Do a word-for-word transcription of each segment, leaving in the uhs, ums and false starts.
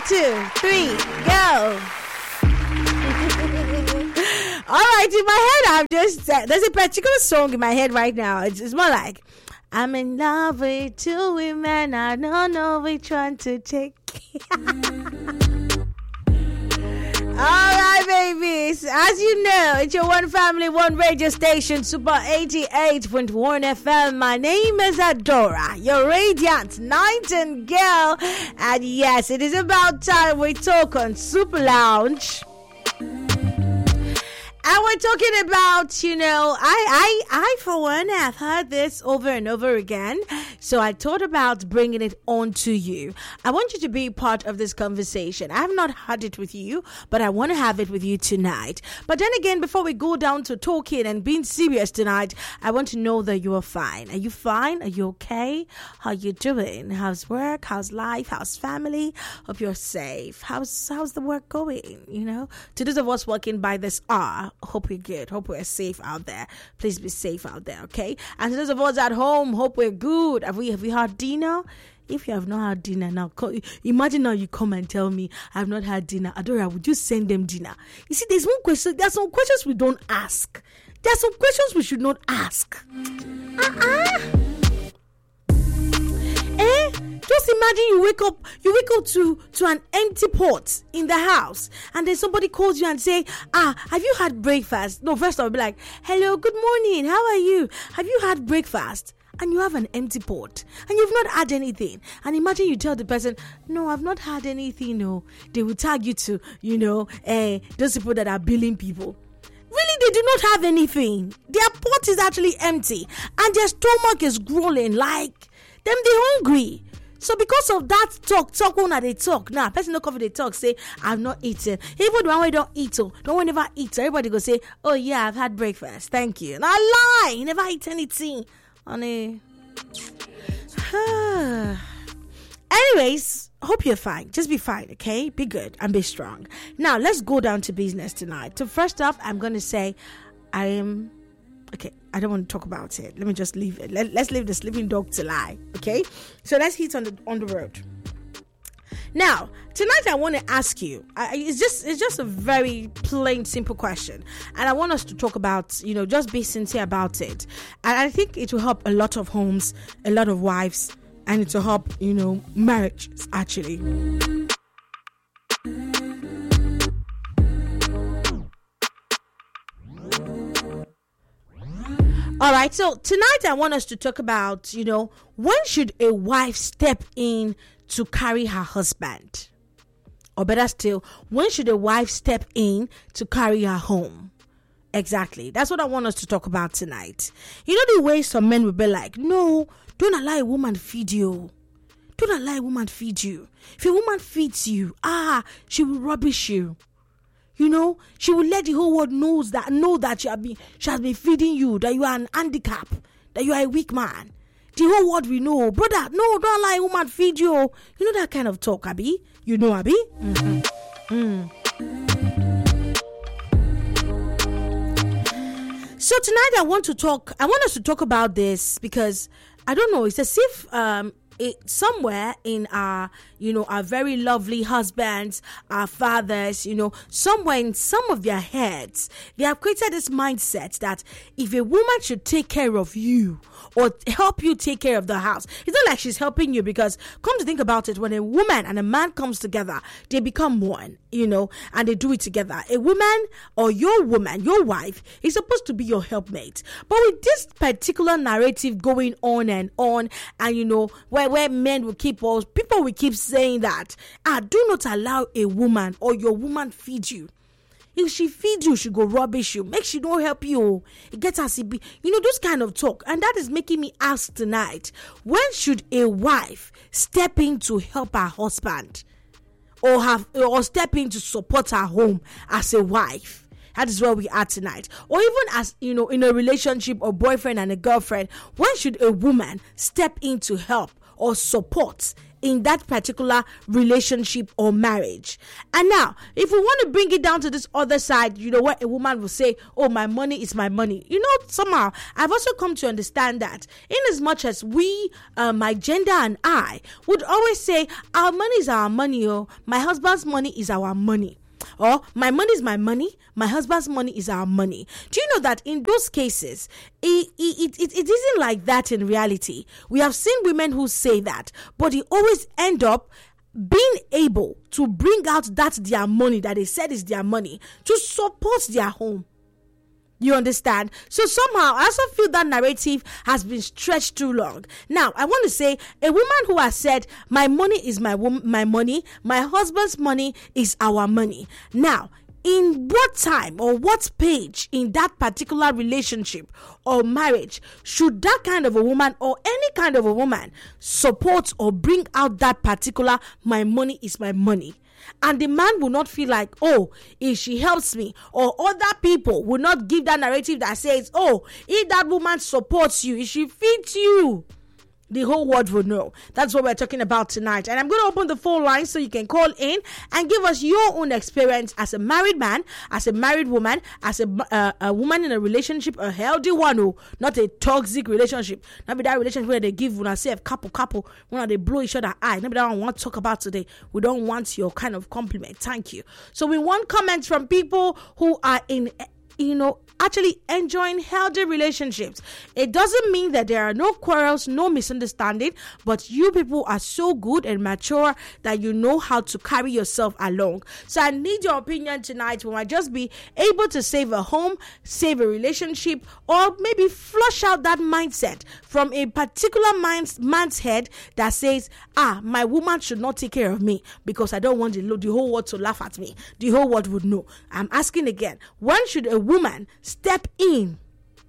two, three, go. All right, in my head, I'm just, uh, there's a particular song in my head right now. It's, it's more like, I'm in love with two women, I don't know which one to take. All right, babies. As you know, it's your one family, one radio station, Super eighty-eight point one F M. My name is Adora, your radiant nightingale. And yes, it is about time we talk on Super Lounge. And we're talking about, you know, I, I, I, for one, have heard this over and over again. So I thought about bringing it on to you. I want you to be part of this conversation. I have not had it with you, but I want to have it with you tonight. But then again, before we go down to talking and being serious tonight, I want to know that you are fine. Are you fine? Are you okay? How you doing? How's work? How's life? How's family? Hope you're safe. How's, how's the work going? You know, to those of us working by this hour, hope we're good. Hope we're safe out there. Please be safe out there, okay? And to those of us at home, hope we're good. Have we have we had dinner? If you have not had dinner now, imagine now you come and tell me I have not had dinner. Adora, would you send them dinner? You see, there's one question. There's some questions we don't ask. There are some questions we should not ask. Uh-uh. Eh? Just imagine you wake up, you wake up to, to an empty pot in the house, and then somebody calls you and say, ah, have you had breakfast? No, first I'll be like, hello, good morning, how are you? Have you had breakfast? And you have an empty pot, and you've not had anything. And imagine you tell the person, no, I've not had anything, no. They will tag you to, you know, eh, those people that are billing people. Really, they do not have anything. Their pot is actually empty, and their stomach is growling like them they hungry. So because of that talk, talk on they talk. Now, person no cover they talk, say, I've not eaten. Even the one way don't eat, oh, don't one never eat. Everybody go say, oh yeah, I've had breakfast. Thank you. Now lie, you never eat anything. Honey. Anyways, hope you're fine. Just be fine, okay? Be good and be strong. Now, let's go down to business tonight. So first up, I'm going to say, I am... Okay, I don't want to talk about it. Let me just leave it. Let, let's leave the sleeping dog to lie. Okay, so let's hit on the on the road. Now, tonight I want to ask you. I, it's just it's just a very plain, simple question, and I want us to talk about. You know, just be sincere about it. And I think it will help a lot of homes, a lot of wives, and it will help you know marriages actually. All right, so tonight I want us to talk about, you know, when should a wife step in to carry her husband? Or better still, when should a wife step in to carry her home? Exactly. That's what I want us to talk about tonight. You know the way some men will be like, no, don't allow a woman feed you. Don't allow a woman feed you. If a woman feeds you, ah, she will rubbish you. You know, she will let the whole world knows that know that she has been she has been feeding you, that you are an handicap, that you are a weak man. The whole world will know, brother. No, don't allow a woman feed you. You know that kind of talk, Abby. You know, Abby. Mm-hmm. Mm. So tonight I want to talk. I want us to talk about this because I don't know. It's as if um. It, somewhere in our, you know, our very lovely husbands, our fathers, you know, somewhere in some of their heads, they have created this mindset that if a woman should take care of you or help you take care of the house, it's not like she's helping you, because come to think about it, when a woman and a man comes together, they become one, you know, and they do it together. A woman or your woman, your wife, is supposed to be your helpmate. But with this particular narrative going on and on, and you know, where where men will keep, or people will keep saying that, ah, do not allow a woman or your woman feed you. If she feeds you, she go rubbish you. Make she don't help you. It gets us, you know, those kind of talk. And that is making me ask tonight, when should a wife step in to help her husband, or have or step in to support her home as a wife? That is where we are tonight. Or even as, you know, in a relationship or boyfriend and a girlfriend, when should a woman step in to help or support in that particular relationship or marriage. And now, if we want to bring it down to this other side, you know, what a woman will say, oh, my money is my money. You know, somehow, I've also come to understand that in as much as we, uh, my gender and I, would always say, our money is our money, oh, my husband's money is our money. Or my money is my money, my husband's money is our money. Do you know that in those cases, it, it, it, it isn't like that in reality? We have seen women who say that, but they always end up being able to bring out that their money that they said is their money to support their home. You understand? So somehow I also feel that narrative has been stretched too long. Now, I want to say a woman who has said, my money is my wom- my money, my husband's money is our money. Now, in what time or what page in that particular relationship or marriage should that kind of a woman or any kind of a woman support or bring out that particular my money is my money? And the man will not feel like, oh, if she helps me, or other people will not give that narrative that says, oh, if that woman supports you, if she feeds you, the whole world will know. That's what we're talking about tonight. And I'm going to open the phone line so you can call in and give us your own experience as a married man, as a married woman, as a, uh, a woman in a relationship, a healthy one, oh, not a toxic relationship. Not be that relationship where they give when I say a couple, couple, when they blow each other eye. Not be that one we want to talk about today. We don't want your kind of compliment. Thank you. So we want comments from people who are in, you know, actually enjoying healthy relationships. It doesn't mean that there are no quarrels, no misunderstanding, but you people are so good and mature that you know how to carry yourself along. So I need your opinion tonight. We might just be able to save a home, save a relationship, or maybe flush out that mindset from a particular man's, man's head that says, ah, my woman should not take care of me because I don't want the, the whole world to laugh at me. The whole world would know. I'm asking again, when should a woman step in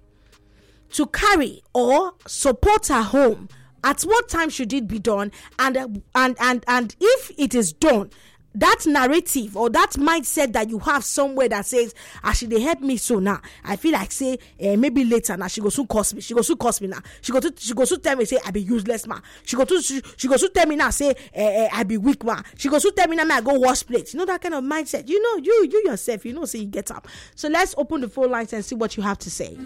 to carry or support her home? At what time should it be done? And uh, and and and if it is done, that narrative or that mindset that you have somewhere that says, ah, she they help me so now, I feel like say uh, maybe later now she go soon cost me, she go soon cost me now, she go to she go soon tell me say I be useless man, she go to she, she go soon tell me now say uh, uh, I be weak man, she go soon tell me now I go wash plates. You know that kind of mindset. You know you you yourself, you know, so you get up. So let's open the phone lines and see what you have to say.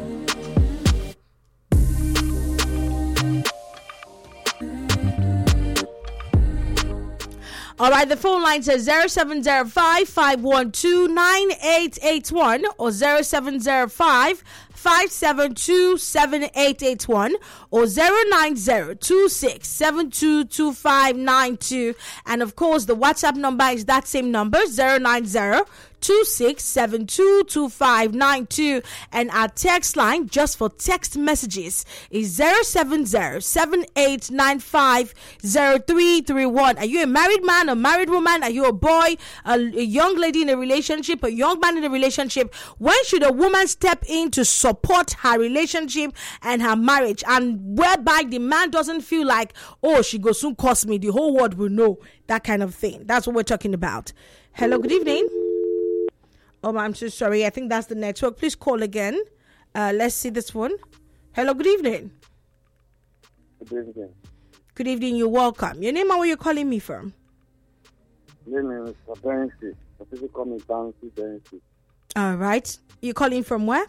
All right, the phone line says zero seven zero five, five one two, nine eight eight one or zero seven zero five, five seven two, seven eight eight one or zero nine zero two six seven two two five nine two. And of course, the WhatsApp number is that same number, zero nine zero two six seven two two five nine two. And our text line, just for text messages, is zero seven zero seven eight nine five zero three three one. Are you a married man, a married woman? Are you a boy, a, a young lady in a relationship, a young man in a relationship? When should a woman step in to support her relationship and her marriage, and whereby the man doesn't feel like, oh, she goes soon cost me, the whole world will know, that kind of thing? That's what we're talking about. Hello, good evening. Oh, I'm so sorry. I think that's the network. Please call again. Uh, let's see this one. Hello, good evening. Good evening. Good evening. You're welcome. Your name and where you're calling me from? My name is Bensi. People call me Bansi Bensi. All right. You're calling from where?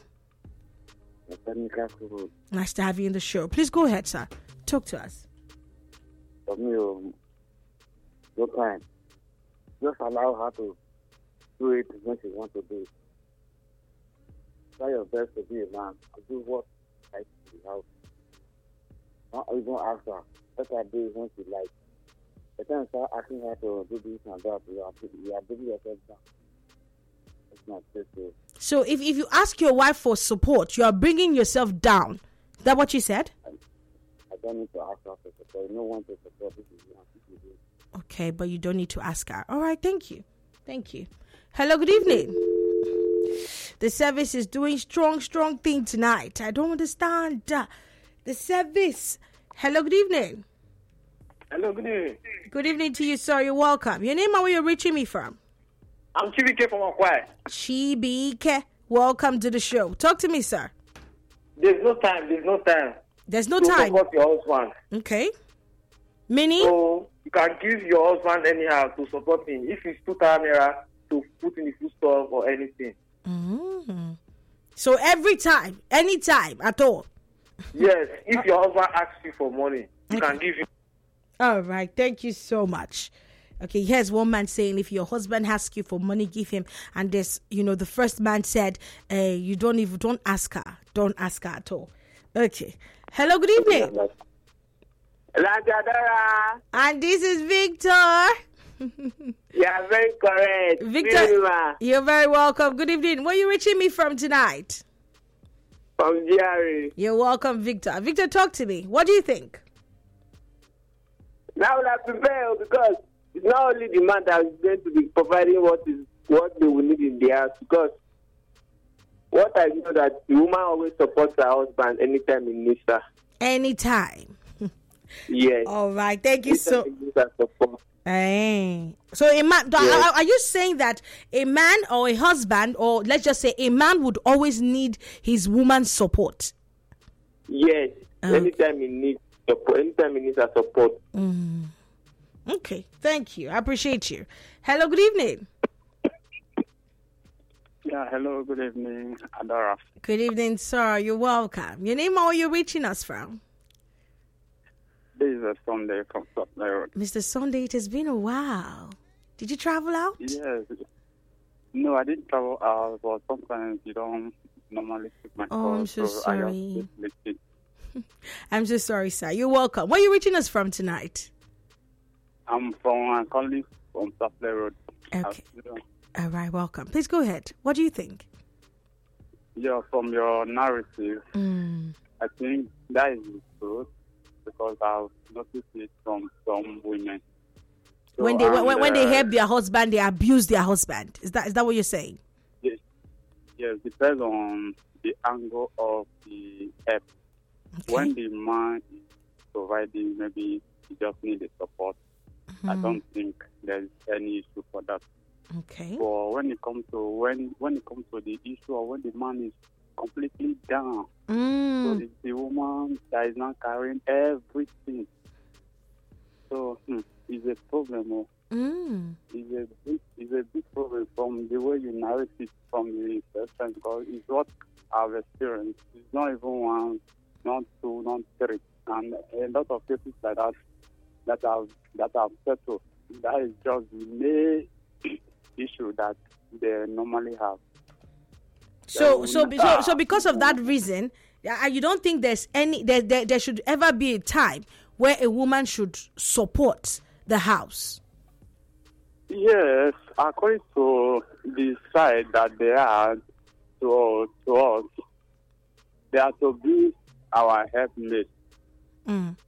Road. Nice to have you in the show. Please go ahead, sir. Talk to us. For me, um, your time. Just allow her to do it when she wants to do it. Try your best to be a man and do what I see the house. Not even ask her. Let her do it when she likes. The time start asking her to do this and that, you are, you are bringing yourself down. It's not good. So if, if you ask your wife for support, you are bringing yourself down. Is that what you said? I, I don't need to ask her for support. No one to support this is what you do. Okay, but you don't need to ask her. All right, thank you. Thank you. Hello, good evening. The service is doing strong, strong thing tonight. I don't understand. The service. Hello, good evening. Hello, good evening. Good evening to you, sir. You're welcome. Your name and where you're reaching me from? I'm Chibike from Akwai. Chibike. Welcome to the show. Talk to me, sir. There's no time. There's no time. There's no Don't time. support your husband. Okay. Meaning? So you can give your husband anyhow to support him. If he's two thousand naira to put in the food stuff or anything. Mm-hmm. So every time, anytime at all. Yes, if your husband asks you for money, you Okay. can give him. All right, thank you so much. Okay, here's one man saying if your husband asks you for money, give him. And this, you know, the first man said, uh, you don't even, don't ask her. Don't ask her at all. Okay. Hello, good evening. Lajadara. And this is Victor. Yeah, very correct. Victor, Vilma you're very welcome. Good evening. Where are you reaching me from tonight? from G R A. You're welcome, Victor. Victor, talk to me. What do you think? Now we have to prepare because it's not only the man that is going to be providing what is what they will need in the house. Because what I know that the woman always supports her husband anytime he needs her. Anytime. Yes. All right. Thank you so Anytime he needs her support. Hey. So a man, do- Yes. are, are you saying that a man or a husband, or let's just say a man would always need his woman's support? Yes. Okay. Anytime he needs support, anytime he needs her support. Okay. Thank you. I appreciate you. Hello. Good evening. Yeah, hello, good evening, Adora. Good evening, sir. You're welcome. Your name or you're reaching us from? This is a Sunday from Supply Road. Mister Sunday, it has been a while. Did you travel out? Yes. No, I didn't travel out, but sometimes you don't normally pick my Oh, call. I'm so I sorry. just listen. I'm so sorry, sir. You're welcome. Where are you reaching us from tonight? I'm from, I'm calling from Supply Road. Okay. Uh, All right, welcome. Please go ahead. What do you think? Yeah, from your narrative, Mm. I think that is good because I've noticed it from some women. So, when they when, and, when they uh, help their husband, they abuse their husband. Is that is that what you're saying? Yes, yes, depends on the angle of the help. Okay. When the man is providing, maybe he just need the support. I Mhm. don't think there's any issue for that. Okay. But when it comes to when when it comes to the issue of when the man is completely down, so Mm. it's the woman that is not carrying everything. So hmm, it's a problem. Oh. Mm. It's a big, it's a big problem from the way you narrate it from the first time because it's what I've experienced. It's not even one, not two, not three, and a lot of cases like that that I've that I've settled. That is just the main issue that they normally have. So Yeah, so we- so so because of that reason, uh, you don't think there's any there, there there should ever be a time where a woman should support the house? Yes, according to the side that they are to, to us, they are to be our helpmate. Mm.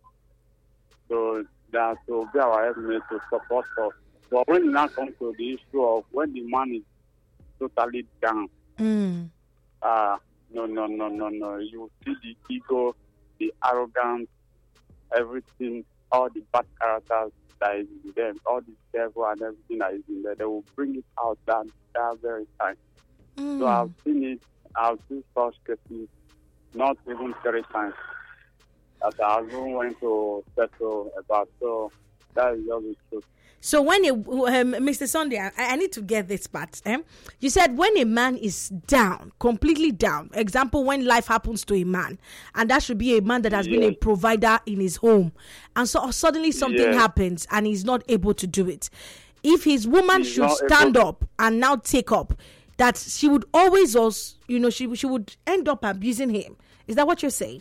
So they are to be our helpmate to support us. But when it now comes to the issue of when the man is totally down, Mm. uh, no, no, no, no, no. You see the ego, the arrogance, everything, all the bad characters that is in them, all the devil and everything that is in there, they will bring it out that, that very time. Mm. So I've seen it, I've seen such cases, not even three times, that I even went to settle about. So that is just the truth. So when a um, Mister Sunday, I, I need to get this part. Eh? You said when a man is down, completely down. Example, when life happens to a man, and that should be a man that has been a Yes. provider in his home, and so suddenly something Yes. happens and he's not able to do it. If his woman He's should not stand able- up and now take up, that she would always also, you know, she she would end up abusing him. Is that what you're saying?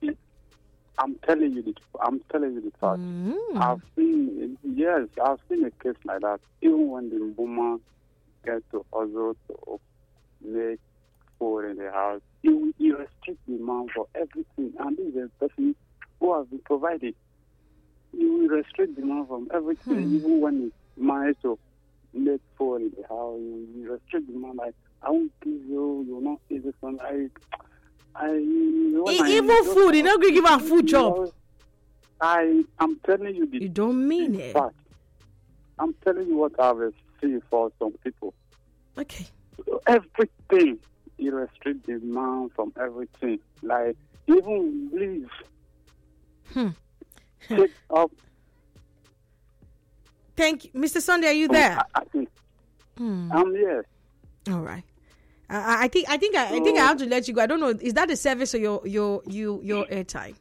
I'm telling you the I'm telling you the fact. I've seen yes, I've seen a case like that. Even when the woman gets to hustle to make food in the house, he will he restrict the man for everything. And this is a person who has been provided. He will restrict the man from everything, even when he managed to make food in the house. He will restrict the man like I won't give you, you will not eat this one. I I, when E- I even just- food, you not gonna give her food chop. I am telling you the You don't mean it. fact. I'm telling you what I've seen for some people. Okay. Everything, you restrict the man from everything. Like even leave, Hmm. take up Thank you. Mister Sunday, are you there? I, I think Hmm. I'm here. All right. I, I think I think I, I think I have to let you go. I don't know. Is that the service or your your you your airtime?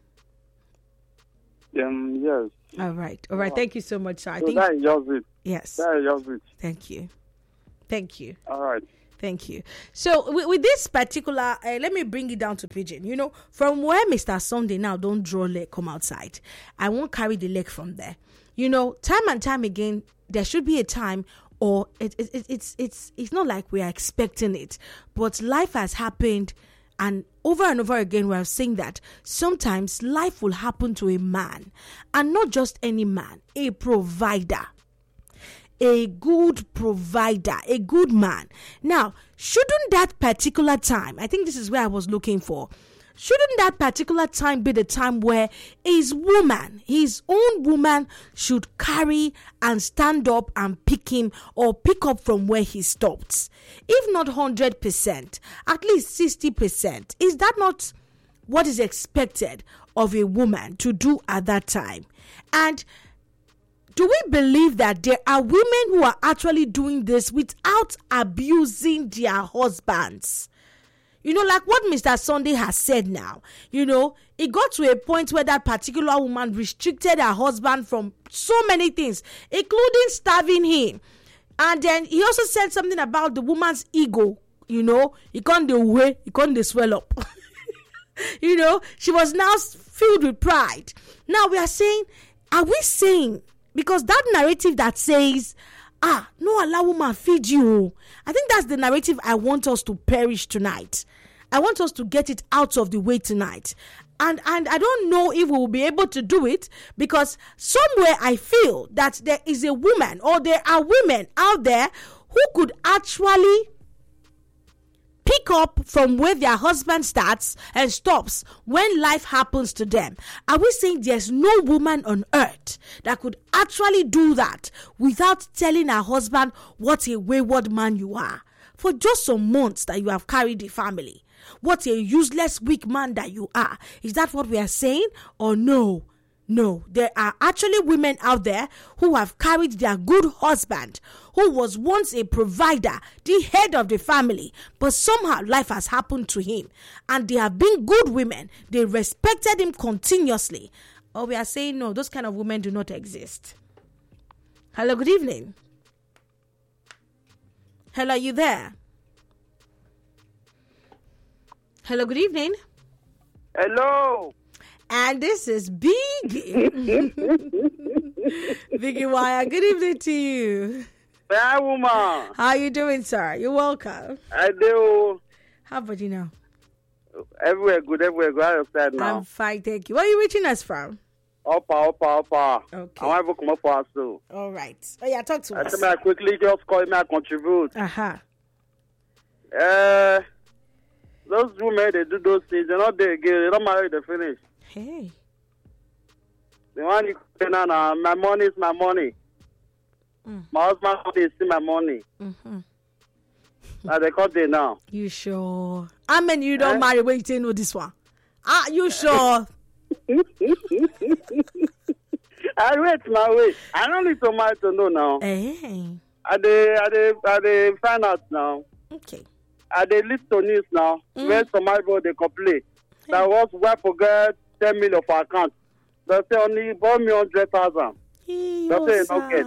Um, yes. All right. All right. Thank you so much, sir. I So think that is just it. yes. That is just it. Thank you. Thank you. All right. Thank you. So with, with this particular, uh, let me bring it down to Pigeon. You know, from where Mister Sunday now don't draw leg come outside. I won't carry the leg from there. You know, time and time again, there should be a time, or it, it, it, it's it's it's not like we are expecting it, but life has happened, and over and over again we are saying that sometimes life will happen to a man, and not just any man, a provider. A good provider, a good man. Now, shouldn't that particular time, I think this is where I was looking for, shouldn't that particular time be the time where his woman, his own woman, should carry and stand up and pick him or pick up from where he stopped? If not one hundred percent, at least sixty percent. Is that not what is expected of a woman to do at that time? And do we believe that there are women who are actually doing this without abusing their husbands? You know, like what Mister Sunday has said now, you know, it got to a point where that particular woman restricted her husband from so many things, including starving him. And then he also said something about the woman's ego, you know, he can't do away, he can't swell up. You know, she was now filled with pride. Now we are saying, are we saying, because that narrative that says, ah, no allow woman feed you, I think that's the narrative I want us to perish tonight. I want us to get it out of the way tonight. And and I don't know if we will be able to do it, because somewhere I feel that there is a woman, or there are women out there who could actually pick up from where their husband starts and stops when life happens to them. Are we saying there's no woman on earth that could actually do that without telling her husband what a wayward man you are for just some months that you have carried the family? What a useless, weak man that you are. Is that what we are saying? Or no? No, there are actually women out there who have carried their good husband, who was once a provider, the head of the family, but somehow life has happened to him, and they have been good women. They respected him continuously. Or we are saying, no, those kind of women do not exist. Hello, good evening. Hello, are you there? Hello, good evening. Hello. And this is Biggie. Biggie Wire, good evening to you. Bad woman. How are you doing, sir? You're welcome. I do. How about you now? Everywhere good, everywhere good. How you now? I'm fine, thank you. Where are you reaching us from? Upper, upper, upper. Okay. I want to come up for us too. All right. Oh, yeah, talk to I us. think I quickly just call me, I contribute. Uh-huh. Uh, those women, they do those things. They're not there again. They don't marry, they finish. Hey. The one you say now, now, my money is my money. Mm. My husband is still my money. Mm-hmm. Now they cut it now. You sure? How many you don't Eh? marry when you say no this one? Ah, you sure? I wait my way. I don't need to marry to know now. Hey. I they, I they, I they find out now. Okay. I they list to news now. Mm. Where some people they complain. That was where forget ten million for account. They say only bought me hundred thousand. Hey, That's it, sir. okay.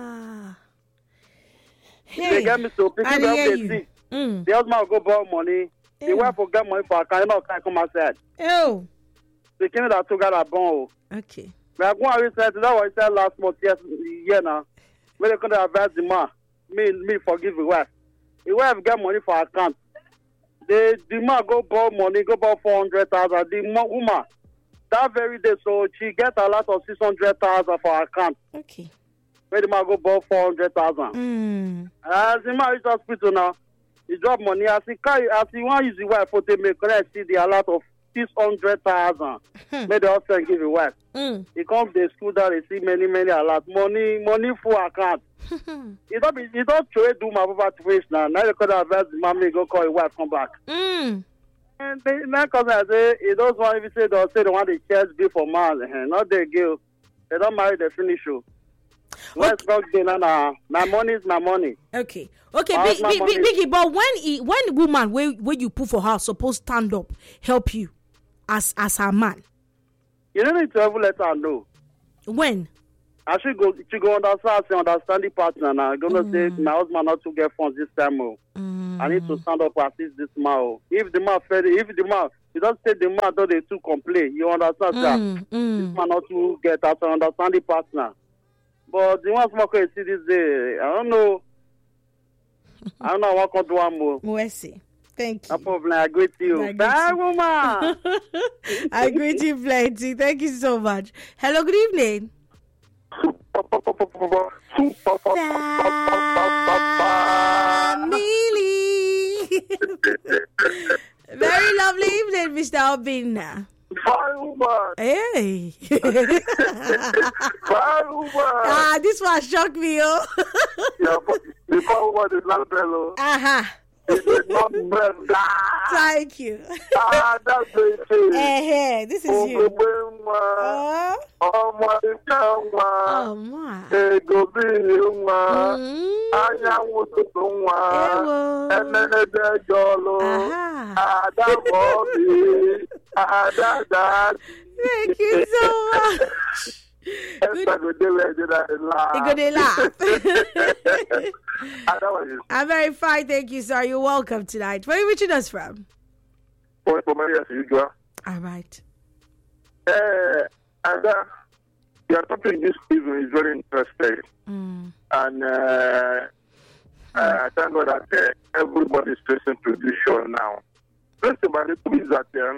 Hey. They get me to pick I it up. hear They you. see. Mm. The husband go borrow money. The Yeah. wife will get money for account. You know, can come outside. Oh. The king that took out a bond. Okay. We are going to research. That was said last month. Yes, year now. When they come to advise the man, me, me forgive the wife. The wife get money for account. The the man go borrow money, go borrow four hundred thousand. The mo- woman that very day, so she get a lot of six hundred thousand for her account. Okay. When the man go borrow four hundred thousand. Mm. As the man reach hospital now, he drop money. As he carry, as he want use the wife for to make correct, see the a lot of six hundred thousand. May the husband give the wife. Mm. He come to school that they see many many a lot money money full account. He don't be he don't try do my papa to face now. Now they could advise the mommy go call his wife come back. Mm. And they, now cause I say he don't want if he say they say they want the church be for man. Eh, not they give. They don't marry the finish you. Let's go dinner now. My money is my money. Okay. Okay, How's big, my big, money? big, Biggie, but when he, when woman when, when you put for her supposed stand up, help you as as her man. You don't need to ever let her know. When? I should go she go understand say understand the partner now. I'm gonna Mm. say my husband not to get funds this time. Oh. Mm. I need to stand up and assist this man. Oh. If the man fail, if the man you don't say the man don't they too complain, you understand sir? Mm, mm. This man not to get us to understand the partner. But the one smoke you see this day, I don't know. I don't know what can do one more. Mercy. Thank No you. problem. I agree to you. I agree Bye, to- woman. I agree to you plenty. Thank you so much. Hello, good evening. Family. Very lovely evening, Mister Albina. Fine, woman. Hey. Fine, woman. Ah, this one shocked me, oh. Yeah, but the fine woman is not bello. Uh-huh. It is not bello. Thank you. Ah, that's very true. Eh, this is you. Oh, Oh, oh, my God. oh my. Ego bi nwa, Mm. anyanwụ ụtụtụ nwa, Ewo. emene dejọlụ, Aha. ada mọbi, ada da. Thank you so much. Esta go dey where dey that laugh. You gonna laugh. Ada was it. I'm very fine, thank you, sir. You're welcome tonight. Where are you reaching us from? Point for Maria Sigua. All right. Eh, Ada, your topic this evening is very interesting, Mm. and uh, uh, thank God that uh, everybody is listening to this show now. First of all, the truth is that uh,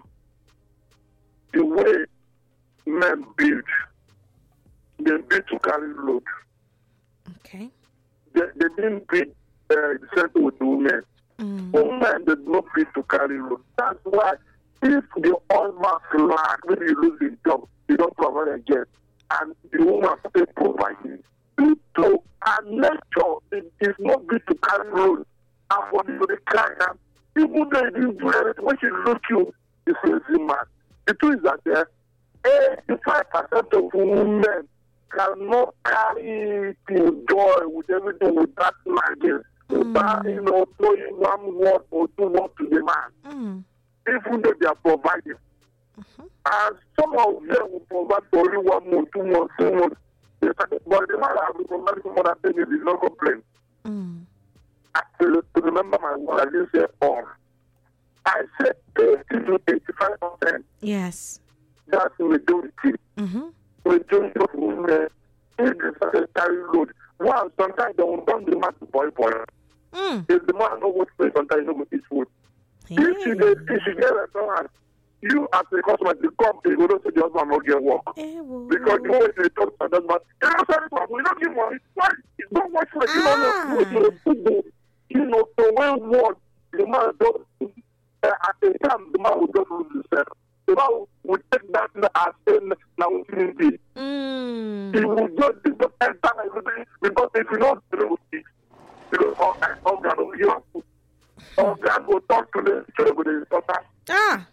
the way men build, they build to carry load. Okay. They, they didn't build uh, the same with the women. Mm. Women did not build to carry load. That's why if the husband lack, maybe you lose the job, you don't provide again, and the woman still providing. So, our nature it is not good to carry load. And for the, for the client, even though you didn't do anything, when she look you, you feel the man. The truth is that there, eighty-five percent of women cannot carry the joy with everything with that nagging, without, you know, throwing one word or two words to the man, Mm. even though they are providing. And some of them will provide for only one month, two months, two months. They started, but the man has been providing for more than ten years, is not complain. Mm. I still remember my word, I didn't say all. I said eighty to eighty-five percent. Yes. That's the majority. Mm-hmm. Majority of women, if they started carrying load, well, sometimes they will turn the man to boy boy. Mm. If the man knows what to say, sometimes he knows what to food. If she Hey. get, if she get a restaurant, you as a customer, the company will not say the husband will get work. Ewo. Because you always say, talk to that man, you know, sorry, we don't give money. Why? You don't watch for you Ah. don't know. You know, so when what the man does, uh, at the time, the man will just lose himself. The man will take that as in, now we didn't be. Mm. He will just do the enter everything because if you don't do it, because all that, all that, you know, all that will talk to them, so they will talk that. Ah.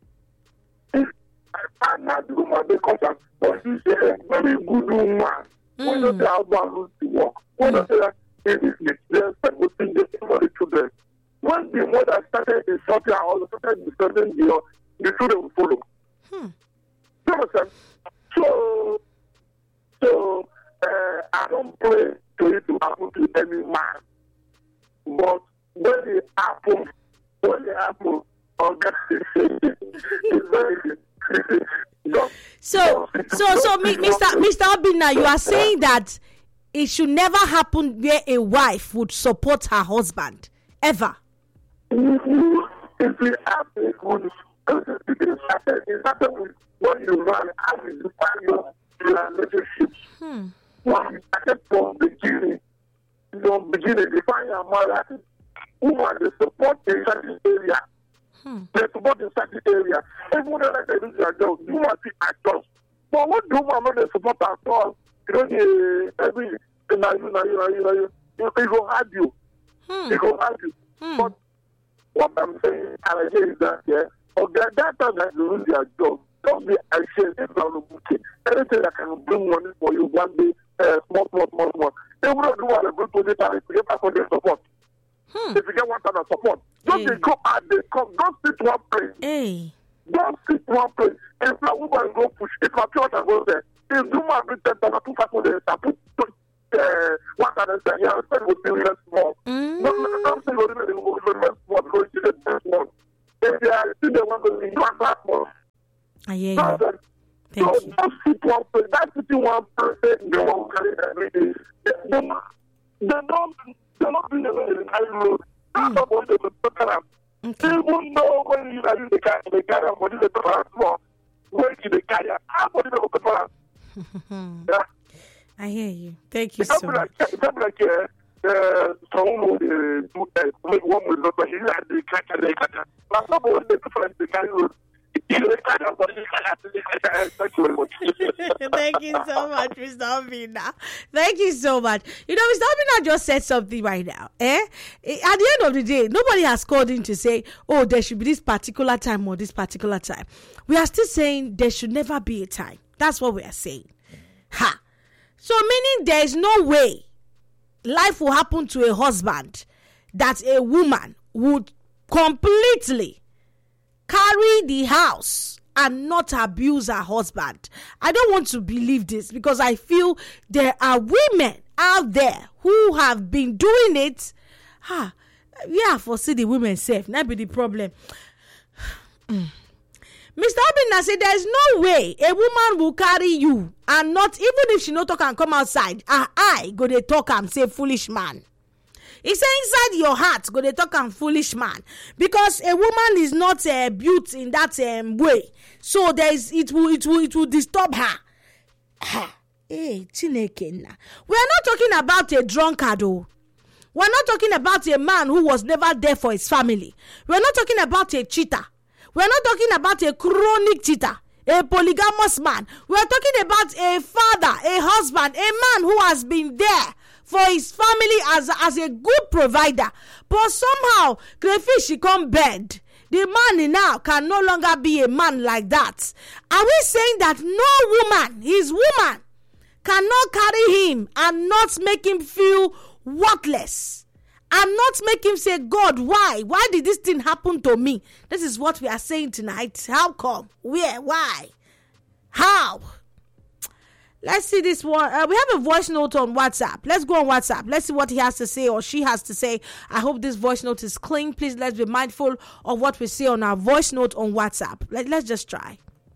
If I find that woman because I'm, but she's a very good woman. When Mm. they have one room to work, when they say that it is the there's people think they for the children. When the mother started insulting her, or started insulting the the children will follow. Hmm. You understand? So, so uh, I don't pray to it to happen to any man. But when it happens, when it happens, oh, it's very just, So, so, so, mi- Mister Mister Obina, you are saying that it should never happen where a wife would support her husband ever. if it happens, when it happens, it happens with when you run out of the your relationship. Hmm. When you started from the beginning, from the beginning, define your mother, woman, they support in certain area. Hmm. They support in certain area. Even though they do their job, you must be adjust. But what do woman not they support at all? You know, eh, every, you know, you know, you know, you know, you know, it will hurt you. Hmm. It will hurt you. Hmm. But what I'm saying, and again, is that, yeah, okay, that time that you lose your job, don't be ashamed if you are looking. Anything that can bring money for you one day, uh, small, small, small, small. They will not do what they're going to do and if you get five hundred support. Hmm. If you get one thousand support, just hey. They go and they come. Don't sit one place. Hey. Don't sit one place. If a woman go push, if a pure go there, if the woman bring ten thousand, two five hundred, and put uh, one thousand, you understand what they will small. Mm. No, no, no, no, no, they will be very small because it's the best one. If they are still the one going to be one class more. I hear you. Thank so you. Don't sit one place. That's sitting one person. They won't carry every day. They don't. They don't. They're not doing the carry road. That's not what they will put them. They won't know when you are in the car, the car, what is the car, where is the car, what is the car. Yeah. I hear you. Thank you so much. It's like uh, someone would do make one with the machine and the car, the car. But someone is different, the carry road. Thank you so much, Mister Obina. Thank you so much. You know, Mister Obina just said something right now. Eh? At the end of the day, nobody has called in to say, oh, there should be this particular time or this particular time. We are still saying there should never be a time. That's what we are saying. Ha. So meaning there is no way life will happen to a husband that a woman would completely carry the house and not abuse her husband. I don't want to believe this because I feel there are women out there who have been doing it. Ah, yeah, for see the women safe. That be the problem. Mister Obina said there's no way a woman will carry you and not, even if she no talk and come outside, her eye go dey talk and say foolish man. He say inside your heart go dey talk and foolish man, because a woman is not uh, built in that um, way. So there is it will it will it will disturb her. Hey, Chineke na. We are not talking about a drunkard, oh. We are not talking about a man who was never there for his family. We are not talking about a cheater. We are not talking about a chronic cheater, a polygamous man. We are talking about a father, a husband, a man who has been there for his family as, as a good provider. But somehow, crayfish she come bed. The man now can no longer be a man like that. Are we saying that no woman, his woman, cannot carry him and not make him feel worthless? And not make him say, God, why? Why did this thing happen to me? This is what we are saying tonight. How come? Where? Why? How? Let's see this one. Uh, we have a voice note on WhatsApp. Let's go on WhatsApp. Let's see what he has to say or she has to say. I hope this voice note is clean. Please, let's be mindful of what we say on our voice note on WhatsApp. Let, let's just try.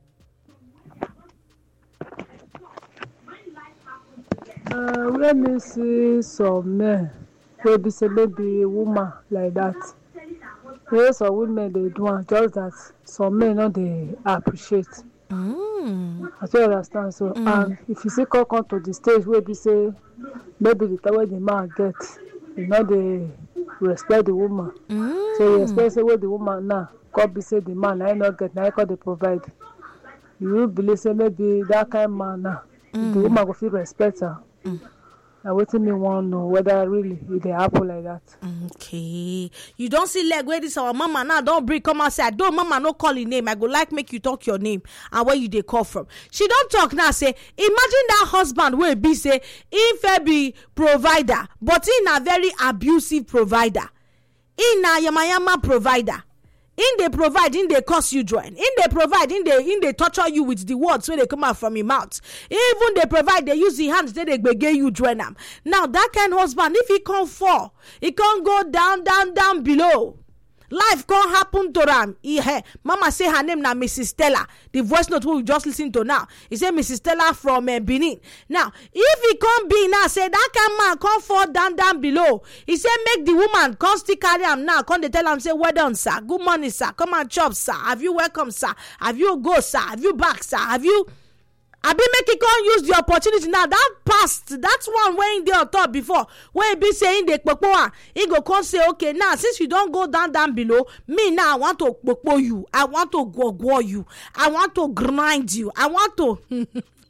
Uh, let me see some men. Maybe say maybe a woman like that. Yes, some women they do want just that some men not they appreciate. Mm. I don't understand. So mm. And if you see come come to the stage where they say maybe the time where the man get, you know they respect the woman. Mm. So you expect say where the woman now come be say the man I not get now I can they provide. You believe say maybe that kind of man now mm. the woman will feel respect her. Mm. I waiting me want to know whether really it happen like that. Okay. You don't see leg where this our mama now don't bring come outside. Don't mama no call your name. I go like make you talk your name and where you they call from. She don't talk now say, imagine that husband will be say, if be provider, but in a very abusive provider. In a yamayama provider. In they provide, in they cause you join. In they provide, in they in they torture you with the words when they come out from your mouth. Even they provide, they use the hands, then they begin you join them. Now that kind of husband, if he can't fall, he can't go down, down, down below. Life can't happen to them. He, hey, Mama say her name now, Missus Stella. The voice note we just listen to now. He said Missus Stella from uh, Benin. Now, if he can't be now, say that kind man can't fall down, down below. He said make the woman come still carry him now. Come they tell him say, well done, sir. Good morning, sir. Come and chop, sir. Have you welcome, sir? Have you go, sir? Have you back, sir? Have you... I be make it come use the opportunity now. That past, that's one way in there on top before. When he be saying the kpokpoa, he go come say, okay, now since you don't go down down below, me now I want to kpokpo you. I want to go go you. I want to grind you. I want to.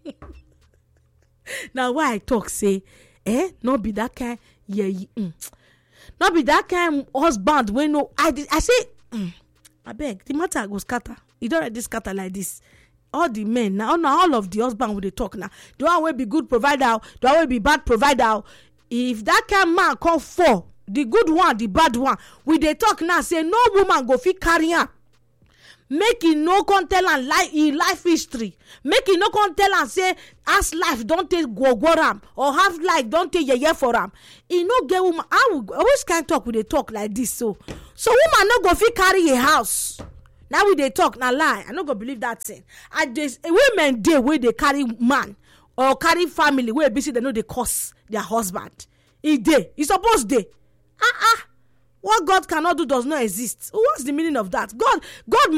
Now why I talk say, eh? Not be that kind. Yeah, mm. Not be that kind husband. When no, I I say, mm, I beg the matter go scatter. You don't let this scatter like this. all the men now, now all of the husband will they talk now. The one will be good provider, the one will be bad provider. If that kind man come for the good one, the bad one, we they talk now say no woman go fit carry am. Make e no come tell am life e life history. Make e no come tell am say as life don't take go go am or half life don't take yeye for am. E no get woman. I will always can't talk with they talk like this. So so woman no go fit carry a house. Now we they talk na lie. I no go believe that thing. I just women dey where they carry man or carry family where busy they know they curse their husband. E dey. E suppose dey. Ah ah. What God cannot do does not exist. What's the meaning of that? God God